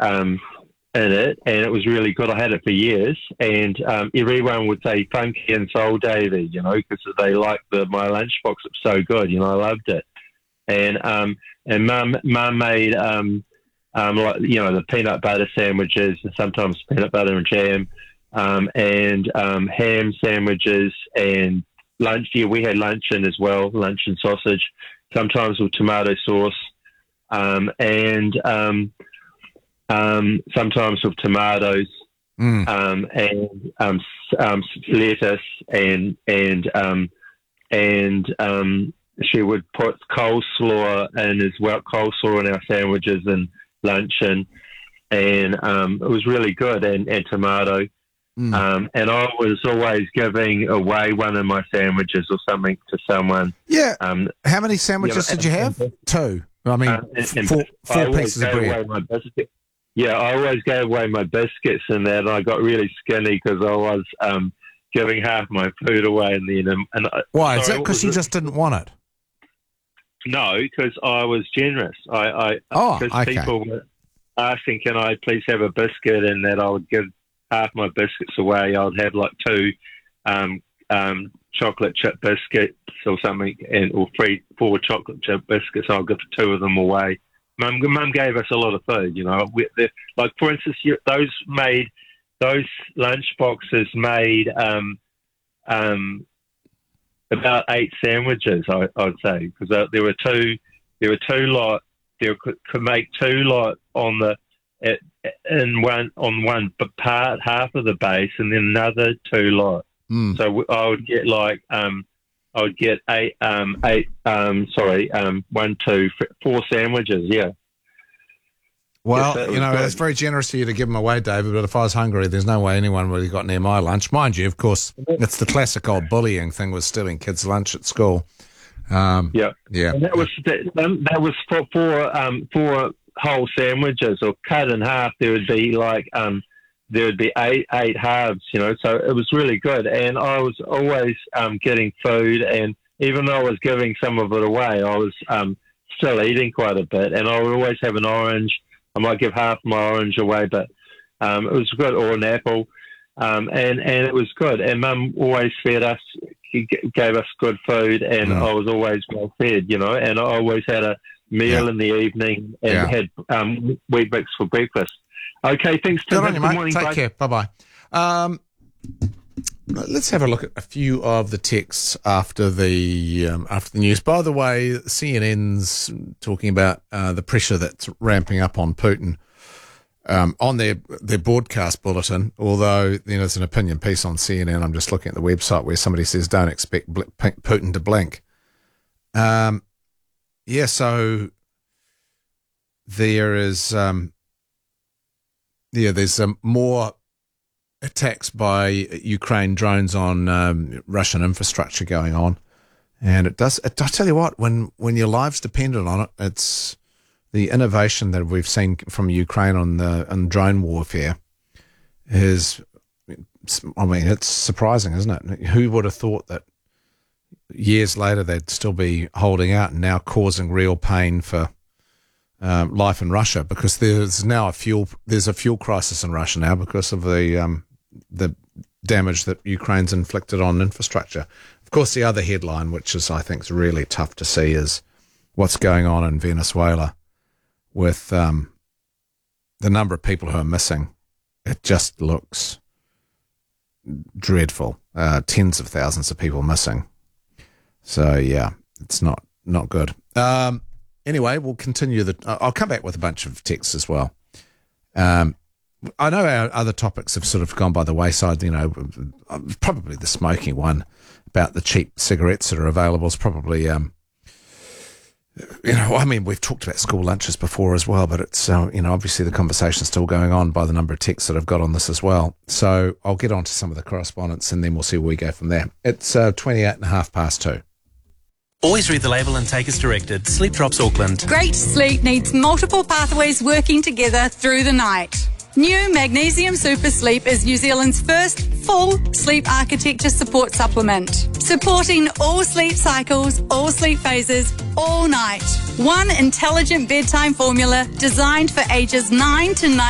in it, and it was really good. I had it for years, and everyone would say Funky and Soul Davey, because they liked my lunchbox. It was so good, I loved it. And Mum made the peanut butter sandwiches, and sometimes peanut butter and jam, and ham sandwiches and lunch. Yeah, we had luncheon as well, luncheon sausage, sometimes with tomato sauce, and sometimes with tomatoes, and lettuce, and she would put coleslaw in as well, coleslaw in our sandwiches and luncheon, and it was really good, and tomato. And I was always giving away one of my sandwiches or something to someone. Yeah. How many sandwiches did you have? 2. I mean, four pieces of bread. Yeah, I always gave away my biscuits and that. And I got really skinny because I was giving half my food away. Why? Is that because you just didn't want it? No, because I was generous. People were asking, can I please have a biscuit? And that I would give half my biscuits away. I would have like 2 chocolate chip biscuits or something, or 4 chocolate chip biscuits. I'll give 2 of them away. Mum gave us a lot of food, like for instance, those lunch boxes made about 8 sandwiches, I'd say, because there were two lot. There could make 2 lot on one part, half of the base, and then another 2 lot. So I would get I would get 4 sandwiches. Yeah. Well, it's very generous of you to give them away, David, but if I was hungry, there's no way anyone would have got near my lunch. Mind you, of course, it's the classic old bullying thing with stealing kids' lunch at school. Yeah. And that was for 4 whole sandwiches, or cut in half. There would be there would be eight halves, so it was really good. And I was always getting food, and even though I was giving some of it away, I was still eating quite a bit. And I would always have an orange. I might give half my orange away, but it was good, or an apple, and it was good. And Mum always fed us, gave us good food, and I was always well fed, and I always had a meal in the evening and had Weet-Bix for breakfast. Okay, thanks, Tim. Good on you, mate. Morning, take care. Bye-bye. Let's have a look at a few of the texts after the news. By the way, CNN's talking about the pressure that's ramping up on Putin on their broadcast bulletin, although there's an opinion piece on CNN. I'm just looking at the website where somebody says don't expect Putin to blink. So there is there's more attacks by Ukraine drones on Russian infrastructure going on, and I tell you what, when your life's dependent on it, it's the innovation that we've seen from Ukraine on drone warfare is, it's surprising, isn't it? Who would have thought that years later they'd still be holding out and now causing real pain for life in Russia, because there's a fuel crisis in Russia now because of the damage that Ukraine's inflicted on infrastructure. Of course, the other headline, which is I think is really tough to see, is what's going on in Venezuela with the number of people who are missing. It just looks dreadful. Tens of thousands of people missing. So yeah, it's not good. Anyway, we'll continue I'll come back with a bunch of texts as well. I know our other topics have sort of gone by the wayside. Probably the smoking one about the cheap cigarettes that are available is probably, we've talked about school lunches before as well, but it's, obviously the conversation's still going on by the number of texts that I've got on this as well. So I'll get on to some of the correspondence and then we'll see where we go from there. It's 2:28 Always read the label and take as directed. Sleep Drops Auckland. Great sleep needs multiple pathways working together through the night. New Magnesium Super Sleep is New Zealand's first full sleep architecture support supplement, supporting all sleep cycles, all sleep phases, all night. One intelligent bedtime formula designed for ages 9 to 19.